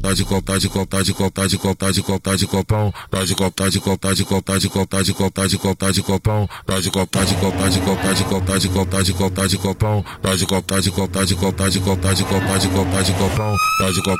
copa de copa de copa de copa de copa de copa de copão, dá de copa de copa de copa de copa de copa de copa de copão, dá de copa de copa de copa de copa de copa de copa de copão, dá de copa de copa de copa de copa de copa de copa de copão, dá de copa